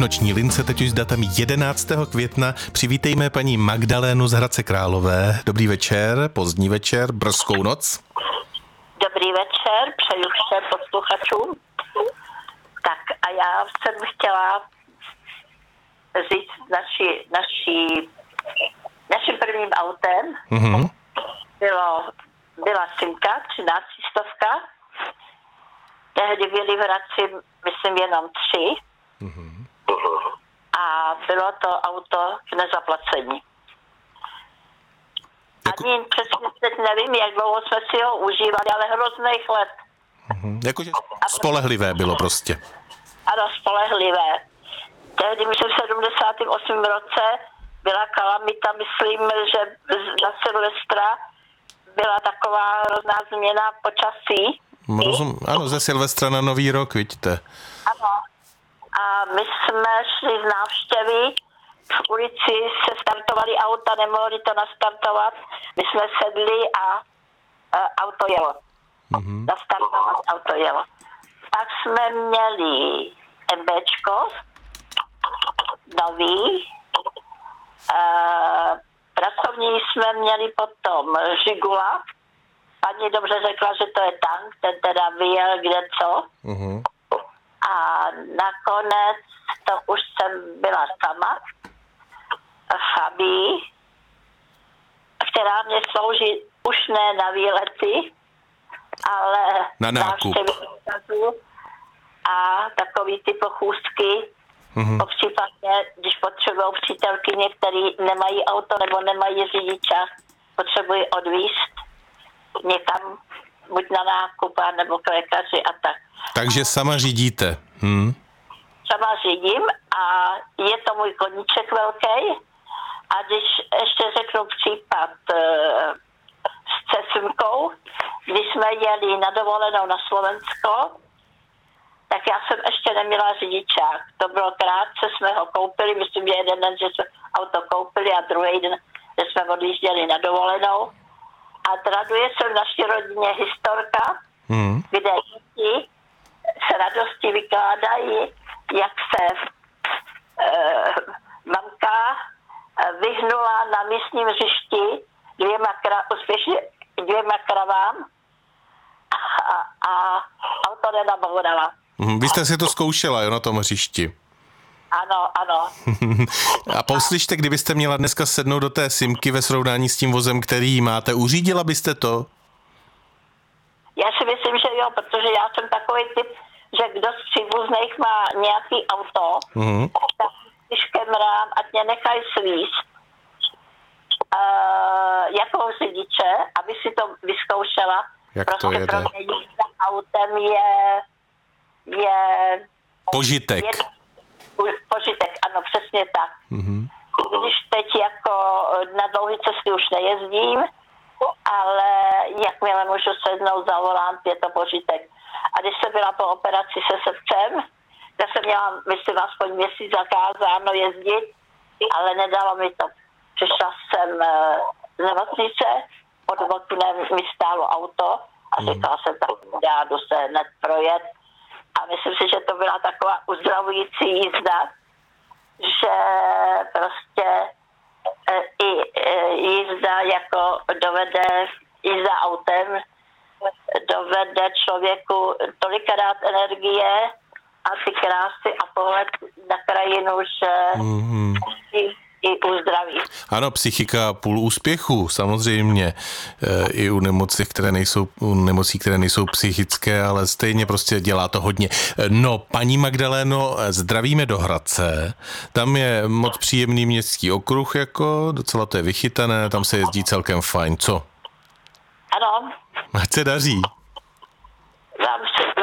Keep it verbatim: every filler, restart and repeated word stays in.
noční lince, teď už s datem jedenáctého května. Přivítejme paní Magdalénu z Hradce Králové. Dobrý večer, pozdní večer, brzkou noc. Dobrý večer, přeju všem posluchačům. Tak a já jsem chtěla říct naši, naši, naším prvním autem. Mm-hmm. Bylo, byla Simka, třináctistovka. Tehdy byly v Hradci, myslím, jenom tři. Mm-hmm. A bylo to auto k nezaplacení. Jako... Ani přesně teď nevím, jak dlouho jsme si ho užívali, ale hrozných let. Mm-hmm. Jakože spolehlivé bylo prostě. Ano, spolehlivé. Tehdy, myslím, v sedmdesátém osmém roce byla kalamita, myslím, že na Silvestra byla taková hrozná změna počasí. Rozum, ano, ze Silvestra na Nový rok, vidíte. Ano. A my jsme šli z návštěvy, v ulici se startovaly auta, nemohli to nastartovat. My jsme sedli a, a auto jelo. Mm-hmm. Nastartovat auto jelo. Pak jsme měli MBčko, nový. E, pracovní jsme měli potom Žigula. Paní dobře řekla, že to je tank, ten teda vyjel kde co. Mm-hmm. A nakonec to už jsem byla sama, Fabii, která mě slouží už ne na výlety, ale na nákup. A takový ty pochůzky, mm-hmm. popřípadně, když potřebují přítelkyně, který nemají auto nebo nemají řidiča, potřebují odvízt někam, buď na nákup, nebo k lékaři a tak. Takže sama řídíte. Hmm. Sama řídím a je to můj koníček velký. A když ještě řeknu případ e, s Cesmkou, když jsme jeli na dovolenou na Slovensko, tak já jsem ještě neměla řidičák. To bylo krátce, jsme ho koupili, myslím, že jeden den, že jsme auto koupili a druhý den, že jsme odjížděli na dovolenou. A traduje se v naší rodině historka, hmm. kde děti s radostí vykládají, jak se e, mamka vyhnula na místním hřišti dvěma, kra, úspěšně dvěma kravám a, a auto nenabourala. Vy jste si to zkoušela, jo, na tom hřišti. Ano, ano. A poslyšte, kdybyste měla dneska sednout do té Simky ve srovnání s tím vozem, který máte, uřídila byste to? Já si myslím, že jo, protože já jsem takový typ, že kdo z příbuzných má nějaký auto, mm-hmm. tak když kemrám, ať mě nechají svíst uh, jako řidiče, aby si to vyzkoušela. Jak prostě to jede? Pro mě jízda autem je, je požitek. Je, požitek, ano, přesně tak. Mm-hmm. Když teď jako na dlouhé cesty už nejezdím, ale jakmile můžu sednout za volant, je to požitek. A když jsem byla po operaci se srdcem, tak jsem měla, myslím, aspoň měsíc zakázáno jezdit, ale nedalo mi to. Přišla jsem z nemocnice, pod oknem mi stálo auto a říkala jsem, tak já jdu se hned projet. A myslím si, že to byla taková uzdravující jízda, že prostě i jízda jako dovede, jízda autem dovede člověku tolikrát energie a ty krásy a pohled na krajinu, že mm-hmm. i, i uzdraví. Ano, psychika půl úspěchu, samozřejmě. E, I u nemocí, které nejsou, u nemocí, které nejsou psychické, ale stejně prostě dělá to hodně. No, paní Magdaléno, zdravíme do Hradce. Tam je moc příjemný městský okruh, jako docela to je vychytané, tam se jezdí celkem fajn. Co? Ano. Ať se daří.